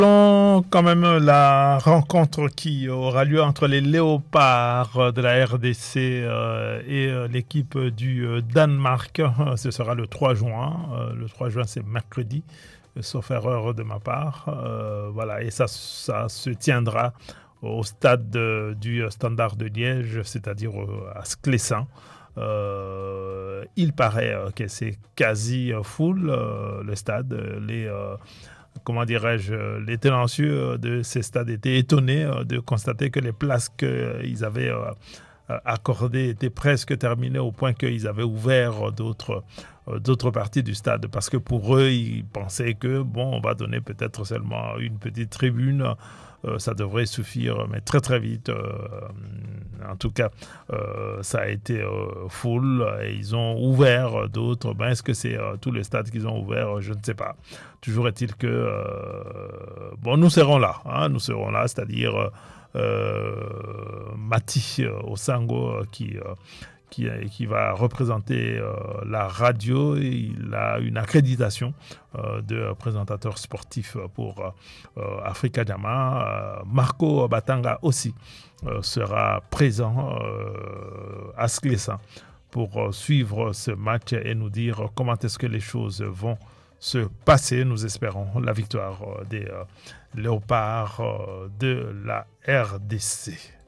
Quand même la rencontre qui aura lieu entre les Léopards de la RDC et l'équipe du Danemark. Ce sera le 3 juin. Le 3 juin, c'est mercredi, sauf erreur de ma part. Voilà, et ça se tiendra au stade du Standard de Liège, c'est-à-dire à Sclessin. Il paraît que c'est quasi full le stade. Comment dirais-je, les tenancieux de ces stades étaient étonnés de constater que les places qu'ils avaient accordées étaient presque terminées au point qu'ils avaient ouvert d'autres parties du stade parce que pour eux, ils pensaient que, bon, on va donner peut-être seulement une petite tribune. Ça devrait suffire, mais très très vite. En tout cas, ça a été full et ils ont ouvert d'autres. Ben, est-ce que c'est tous les stades qu'ils ont ouverts? Je ne sais pas. Toujours est-il que bon, nous serons là, hein, c'est-à-dire Mati Osango qui va représenter la radio. Il a une accréditation de présentateur sportif pour Africa Jama. Marco Batanga aussi sera présent à Sclessin pour suivre ce match et nous dire comment est-ce que les choses vont se passer. Nous espérons la victoire des Léopards de la RDC.